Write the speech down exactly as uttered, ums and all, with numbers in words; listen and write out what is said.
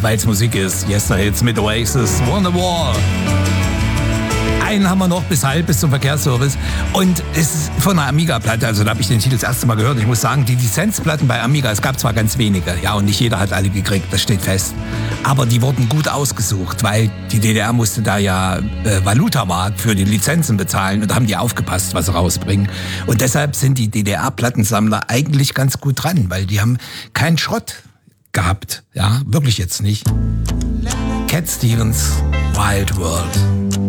weil es Musik ist. Yesterhits mit Oasis, Wonderwall. Einen haben wir noch bis halb, bis zum Verkehrsservice. Und es ist von einer Amiga-Platte, also da habe ich den Titel das erste Mal gehört. Ich muss sagen, die Lizenzplatten bei Amiga, es gab zwar ganz wenige, ja, und nicht jeder hat alle gekriegt, das steht fest. Aber die wurden gut ausgesucht, weil die D D R musste da ja äh, Valutamarkt für die Lizenzen bezahlen und da haben die aufgepasst, was sie rausbringen. Und deshalb sind die D D R-Plattensammler eigentlich ganz gut dran, weil die haben keinen Schrott gehabt. Ja, wirklich jetzt nicht. Cat Stevens, Wild World.